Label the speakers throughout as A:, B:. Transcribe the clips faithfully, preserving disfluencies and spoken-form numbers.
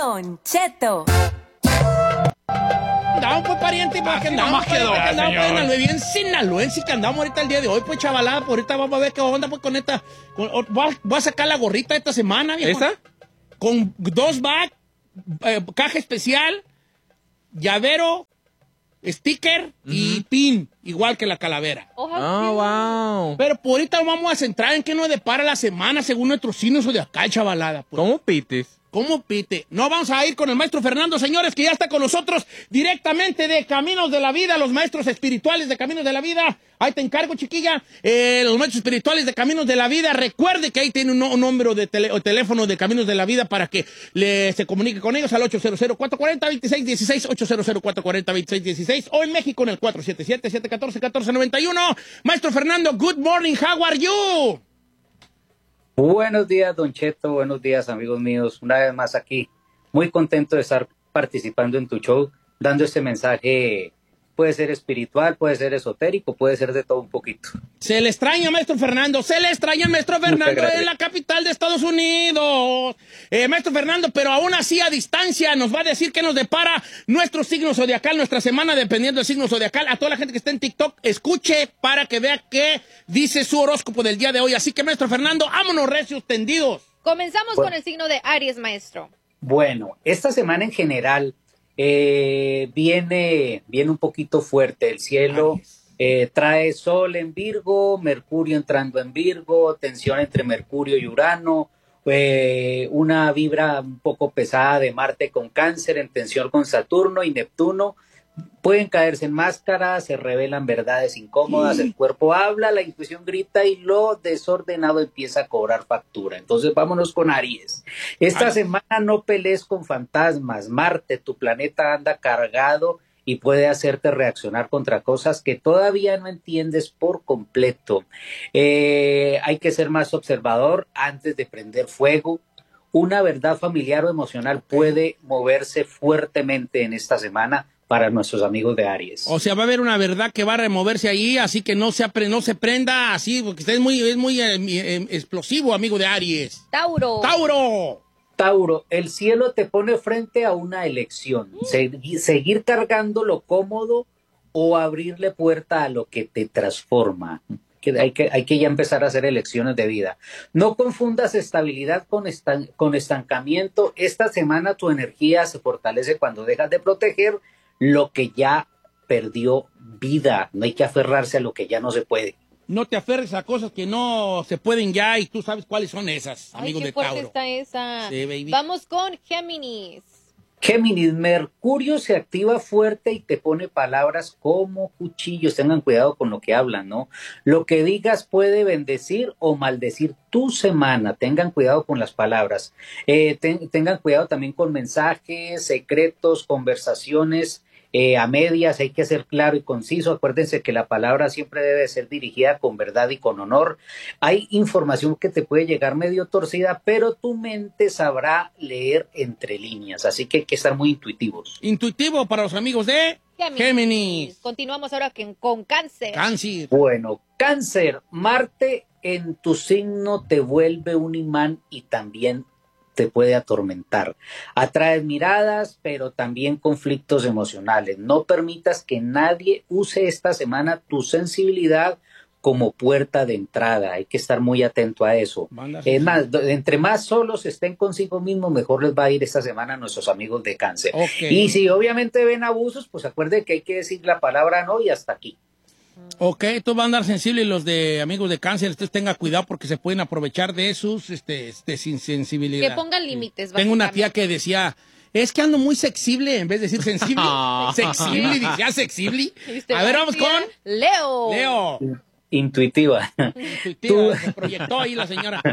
A: Don Cheto.
B: Andamos, pues, pariente, porque andamos,
C: más quedó,
B: pariente, andamos,
C: señor.
B: pues, bien sinaloense que andamos ahorita el día de hoy, pues, chavalada, pues, ahorita vamos a ver qué onda, pues, con esta, con- o- voy, a, voy a sacar la gorrita esta semana, viejo.
C: ¿Esa?
B: Con dos bags, eh, caja especial, llavero, sticker y pin, igual que la calavera.
C: Oh, wow.
B: Pero por ahorita vamos a centrar en qué nos depara la semana según nuestros signos de acá, chavalada, pues.
C: ¿Cómo pites?
B: ¿Cómo pite? No vamos a ir con el maestro Fernando, señores, que ya está con nosotros directamente de Caminos de la Vida, los maestros espirituales de Caminos de la Vida. Ahí te encargo, chiquilla. Eh, los maestros espirituales de Caminos de la Vida. Recuerde que ahí tiene un, no- un número de tele- o teléfono de Caminos de la Vida para que le, se comunique con ellos al ocho cero cero, cuatro cuatro cero, dos seis uno seis, ocho cero cero, cuatro cuatro cero, dos seis uno seis o en México en el cuatro siete siete, siete uno cuatro, uno cuatro nueve uno. Maestro Fernando, good morning, how are you?
D: Buenos días, Don Cheto, buenos días, amigos míos. Una vez más aquí, muy contento de estar participando en tu show, dando este mensaje, puede ser espiritual, puede ser esotérico, puede ser de todo un poquito.
B: Se le extraña, maestro Fernando, se le extraña, maestro Fernando,
D: gracias.
B: en la capital de Estados Unidos. Eh, maestro Fernando, pero aún así a distancia nos va a decir qué nos depara nuestro signo zodiacal, nuestra semana, dependiendo del signo zodiacal. A toda la gente que está en TikTok, escuche para que vea qué dice su horóscopo del día de hoy. Así que, maestro Fernando, vámonos recios tendidos.
E: Comenzamos
D: Bueno.
E: con el signo de Aries, maestro.
D: Bueno, esta semana en general eh, viene, viene un poquito fuerte. El cielo eh, trae Sol en Virgo, Mercurio entrando en Virgo, tensión entre Mercurio y Urano, eh, una vibra un poco pesada de Marte con Cáncer, en tensión con Saturno y Neptuno. Pueden caerse en máscaras, se revelan verdades incómodas, el cuerpo habla, la intuición grita y lo desordenado empieza a cobrar factura. Entonces vámonos con Aries. Esta
B: Ay.
D: semana no pelees con fantasmas. Marte, tu planeta anda cargado y puede hacerte reaccionar contra cosas que todavía no entiendes por completo. Eh, hay que ser más observador antes de prender fuego. Una verdad familiar o emocional puede moverse fuertemente en esta semana para nuestros amigos de Aries.
B: O sea, va a haber una verdad que va a removerse ahí, así que no se, apre- no se prenda así, porque usted es muy, es muy eh, eh, explosivo, amigo de Aries.
E: Tauro.
B: ¡Tauro!
D: Tauro, el cielo te pone frente a una elección. Segui- seguir cargando lo cómodo o abrirle puerta a lo que te transforma. Que hay, que hay que ya empezar a hacer elecciones de vida. No confundas estabilidad con, estan- con estancamiento. Esta semana tu energía se fortalece cuando dejas de proteger lo que ya perdió vida. No hay que aferrarse a lo que ya no se puede.
B: No te aferres a cosas que no se pueden ya y tú sabes cuáles son esas,
E: Ay,
B: amigo
E: qué
B: de
E: fuerte
B: Tauro.
E: está esa.
B: Sí, baby.
E: Vamos con Géminis.
D: Géminis, Mercurio se activa fuerte y te pone palabras como cuchillos. Tengan cuidado con lo que hablan, ¿no? Lo que digas puede bendecir o maldecir tu semana. Tengan cuidado con las palabras. Eh, ten- tengan cuidado también con mensajes, secretos, conversaciones eh, a medias. Hay que ser claro y conciso. Acuérdense que la palabra siempre debe ser dirigida con verdad y con honor. Hay información que te puede llegar medio torcida, pero tu mente sabrá leer entre líneas. Así que hay que estar muy intuitivos.
B: Intuitivo para los amigos de
E: Géminis.
B: Géminis.
E: Continuamos ahora que- con Cáncer.
B: Cáncer.
D: Bueno, Cáncer, Marte en tu signo te vuelve un imán y también te puede atormentar. Atraes miradas, pero también conflictos emocionales. No permitas que nadie use esta semana tu sensibilidad como puerta de entrada. Hay que estar muy atento a eso.
B: Banda
D: Es más,
B: sensible.
D: do- entre más solos estén consigo mismos, mejor les va a ir esta semana a nuestros amigos de Cáncer.
B: Ok.
D: Y si obviamente ven abusos, pues acuerden que hay que decir la palabra no y hasta aquí.
B: Ok, tú vas a andar sensible y los de amigos de Cáncer, ustedes tengan cuidado porque se pueden aprovechar de sus este, este, sin sensibilidad.
E: Que pongan límites.
B: Tengo una tía
E: básicamente.
B: que decía, es que ando muy sexible, en vez de decir sensible. Sexible, decía sexible.
E: Y usted
B: A ver,
E: va
B: vamos
E: decir,
B: con
E: Leo.
B: Leo.
D: Intuitiva.
B: Intuitiva, se proyectó ahí la señora.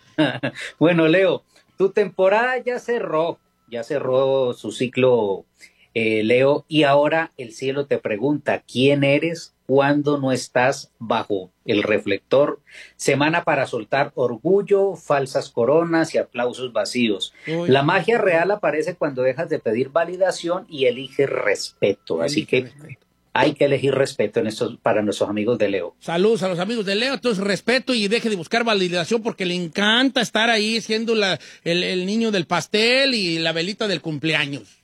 D: Bueno, Leo, tu temporada ya cerró, ya cerró su ciclo, eh, Leo, y ahora el cielo te pregunta, ¿quién eres cuando no estás bajo el reflector? Semana para soltar orgullo, falsas coronas y aplausos vacíos.
B: Uy.
D: La magia real aparece cuando dejas de pedir validación y eliges respeto, así
B: Elige
D: que
B: respeto.
D: hay que elegir respeto en estos, para nuestros amigos de Leo.
B: Saludos a los amigos de Leo, entonces respeto y deje de buscar validación porque le encanta estar ahí siendo la, el, el niño del pastel y la velita del cumpleaños.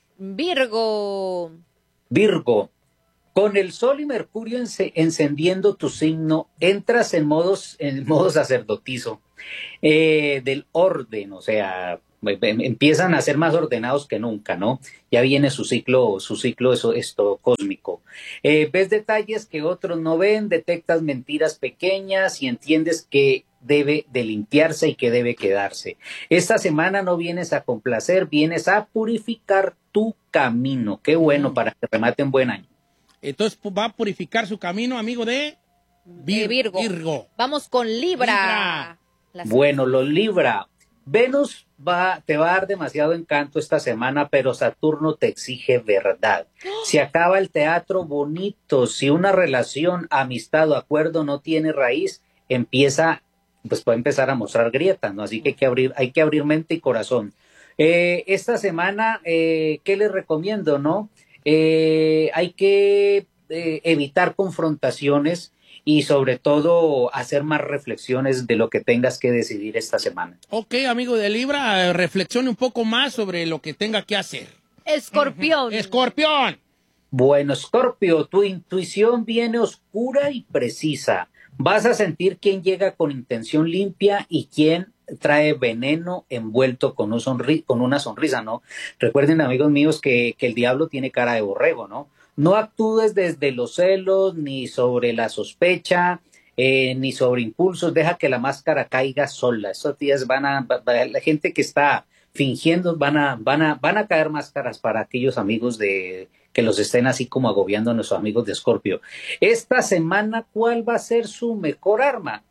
E: Virgo.
D: Virgo, con el Sol y Mercurio ence- encendiendo tu signo, entras en modos, en modo sacerdotisa eh, del orden, o sea, em- empiezan a ser más ordenados que nunca, ¿no? Ya viene su ciclo, su ciclo eso, esto cósmico. Eh, ves detalles que otros no ven, detectas mentiras pequeñas y entiendes que debe de limpiarse y que debe quedarse. Esta semana no vienes a complacer, vienes a purificar tu camino. Qué bueno
B: Mm.
D: para que remate un buen año.
B: Entonces pu- va a purificar su camino, amigo de Vir-
E: Eh, Virgo.
B: Virgo.
E: Vamos con Libra.
B: Libra.
E: La-
D: Bueno, los Libra, Venus va, te va a dar demasiado encanto esta semana, pero Saturno te exige verdad. Se acaba el teatro bonito. Si una relación, amistad o acuerdo no tiene raíz, empieza, pues puede empezar a mostrar grietas, ¿no? Así que hay que abrir, hay que abrir mente y corazón. Eh, esta semana, eh, ¿qué les recomiendo, no? Eh, hay que eh, evitar confrontaciones y sobre todo hacer más reflexiones de lo que tengas que decidir esta semana.
B: Ok, amigo de Libra, eh, reflexione un poco más sobre lo que tenga que hacer.
E: Escorpión.
B: Escorpión.
D: Bueno, Scorpio, tu intuición viene oscura y precisa. Vas a sentir quién llega con intención limpia y quién trae veneno envuelto con, un sonri- con una sonrisa, ¿no? Recuerden, amigos míos, que, que el diablo tiene cara de borrego, ¿no? No actúes desde los celos, ni sobre la sospecha, eh, ni sobre impulsos. Deja que la máscara caiga sola. Estos días van a, va- va- la gente que está fingiendo, van a, van a, van a caer máscaras para aquellos amigos de que los estén así como agobiando a nuestros amigos de Escorpio. Esta semana, ¿cuál va a ser su mejor arma?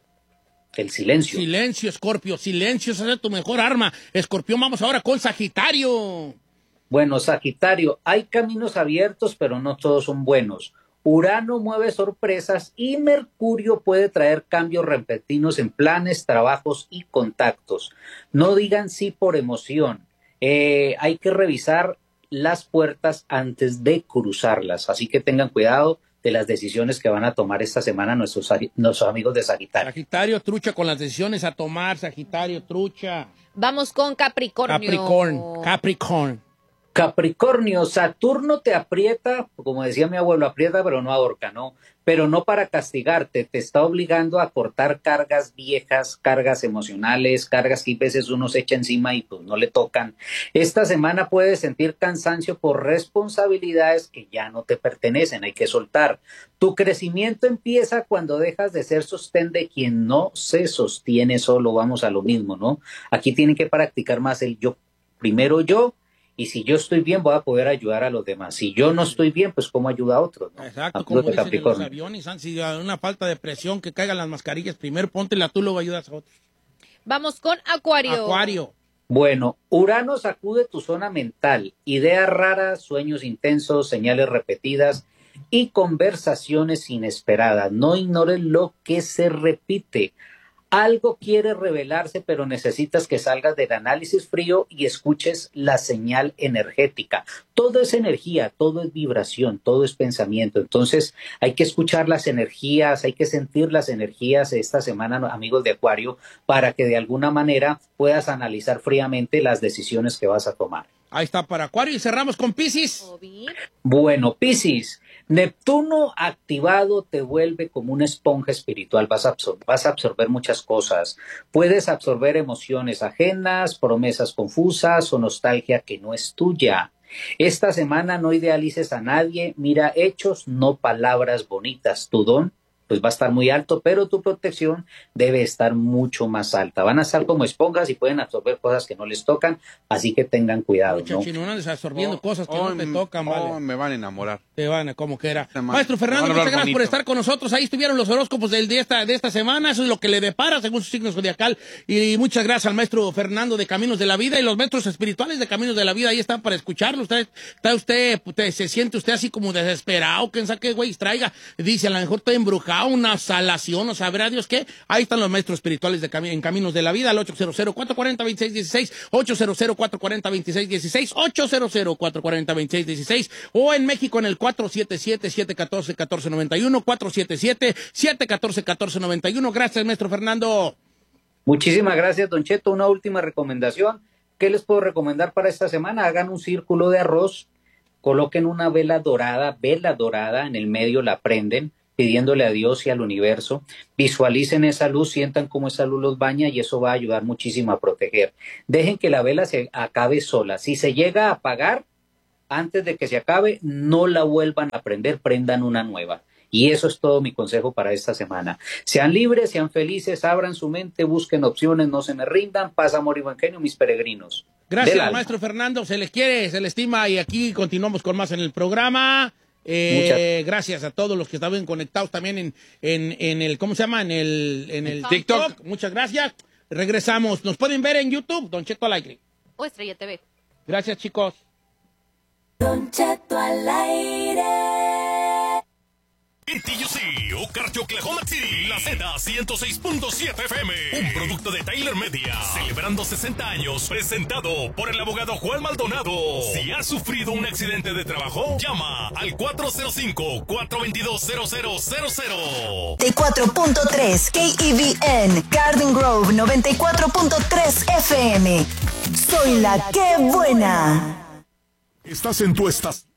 D: El silencio.
B: Silencio, Escorpio. Silencio, esa es tu mejor arma. Escorpión, vamos ahora con Sagitario.
D: Bueno, Sagitario, hay caminos abiertos, pero no todos son buenos. Urano mueve sorpresas y Mercurio puede traer cambios repentinos en planes, trabajos y contactos. No digan sí por emoción. Eh, hay que revisar las puertas antes de cruzarlas. Así que tengan cuidado de las decisiones que van a tomar esta semana nuestros, nuestros amigos de Sagitario.
B: Sagitario, trucha con las decisiones a tomar. Sagitario, trucha.
E: Vamos con Capricornio.
B: Capricorn. Capricorn.
D: Capricornio, Saturno te aprieta, como decía mi abuelo, aprieta pero no ahorca, ¿no? Pero no para castigarte, te está obligando a cortar cargas viejas, cargas emocionales, cargas que a veces uno se echa encima y pues no le tocan. Esta semana puedes sentir cansancio por responsabilidades que ya no te pertenecen, hay que soltar. Tu crecimiento empieza cuando dejas de ser sostén de quien no se sostiene solo, vamos a lo mismo, ¿no? Aquí tienen que practicar más el yo, primero yo. Y si yo estoy bien, voy a poder ayudar a los demás. Si yo no estoy bien, pues ¿cómo ayuda a otros? ¿No?
B: Exacto,
D: Amigos
B: como
D: de
B: dicen en los
D: Capricornio.
B: aviones, si hay una falta de presión, que caigan las mascarillas, primero póntela tú, luego ayudas a otros.
E: Vamos con Acuario.
B: Acuario.
D: Bueno, Urano sacude tu zona mental, ideas raras, sueños intensos, señales repetidas y conversaciones inesperadas. No ignores lo que se repite. Algo quiere revelarse, pero necesitas que salgas del análisis frío y escuches la señal energética. Todo es energía, todo es vibración, todo es pensamiento. Entonces hay que escuchar las energías, hay que sentir las energías esta semana, amigos de Acuario, para que de alguna manera puedas analizar fríamente las decisiones que vas a tomar.
B: Ahí está para Acuario y cerramos con Piscis.
E: Ovi.
D: Bueno, Piscis, Neptuno activado te vuelve como una esponja espiritual, vas a, absor- vas a absorber muchas cosas, puedes absorber emociones ajenas, promesas confusas o nostalgia que no es tuya. Esta semana no idealices a nadie, mira hechos, no palabras bonitas. Tu don pues va a estar muy alto, pero tu protección debe estar mucho más alta. Van a estar como esponjas y pueden absorber cosas que no les tocan, así que tengan cuidado,
B: Mucha
D: ¿no?
B: chinona absorbiendo
A: Oh,
B: cosas que
A: oh,
B: no te
A: m-
B: tocan,
A: oh,
B: vale.
A: me van a enamorar.
B: Te van a como que era.
A: Se ma-
B: Maestro Fernando,
A: van a
B: muchas
A: hablar
B: gracias por
A: bonito.
B: estar con nosotros. Ahí estuvieron los horóscopos del de esta, de esta semana. Eso es lo que le depara según su signo zodiacal. Y muchas gracias al maestro Fernando de Caminos de la Vida y los maestros espirituales de Caminos de la Vida. Ahí están para escucharlo. Usted, está usted, usted- se siente usted así como desesperado. ¿Quién sabe qué güey traiga? Dice, a lo mejor estoy embrujado. acá, una salación, o sabrá Dios qué. Ahí están los maestros espirituales de cami- en Caminos de la Vida, al ocho cero cero, cuatro cuatro cero, dos seis uno seis, ocho cero cero, cuatro cuatro cero, dos seis uno seis, ocho cero cero, cuatro cuatro cero, dos seis uno seis, o en México en el cuatro siete siete, siete uno cuatro, uno cuatro nueve uno, cuatro siete siete, siete uno cuatro, uno cuatro nueve uno. Gracias, maestro Fernando.
D: Muchísimas gracias, Don Cheto. Una última recomendación. ¿Qué les puedo recomendar para esta semana? Hagan un círculo de arroz, coloquen una vela dorada, vela dorada, en el medio la prenden, pidiéndole a Dios y al universo, visualicen esa luz, sientan cómo esa luz los baña y eso va a ayudar muchísimo a proteger. Dejen que la vela se acabe sola. Si se llega a apagar, antes de que se acabe, no la vuelvan a prender, prendan una nueva. Y eso es todo mi consejo para esta semana. Sean libres, sean felices, abran su mente, busquen opciones, no se me rindan. Paz, amor y buen genio, mis peregrinos.
B: Gracias, maestro Fernando. Se les quiere, se les estima y aquí continuamos con más en el programa. Eh, gracias a todos los que estaban conectados también en, en, en el, ¿cómo se llama? En el, en el TikTok. TikTok. Muchas gracias. Regresamos. Nos pueden ver en YouTube, Don Cheto al aire.
E: O Estrella T V.
B: Gracias, chicos.
A: Don Cheto al aire.
C: En T U C, Ocarcha, Oklahoma City, la Z ciento seis punto siete F M, un producto de Tyler Media, celebrando sesenta años, presentado por el abogado Juan Maldonado. Si has sufrido un accidente de trabajo, llama al cuatro cero cinco, cuatro dos dos, cero cero cero cero.
A: De cuatro punto tres K E V N, Garden Grove noventa y cuatro punto tres F M. Soy la que buena.
C: Estás en tu estación.